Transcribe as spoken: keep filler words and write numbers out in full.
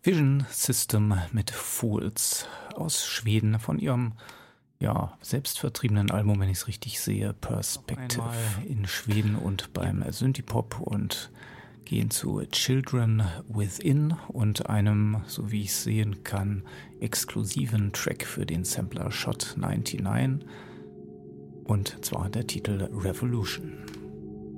Vision System mit Fools aus Schweden von ihrem ja, selbstvertriebenen Album, wenn ich es richtig sehe, Perspective in Schweden und beim Synthipop und gehen zu Children Within und einem, so wie ich sehen kann, exklusiven Track für den Sampler Shot neunundneunzig und zwar der Titel Revolution.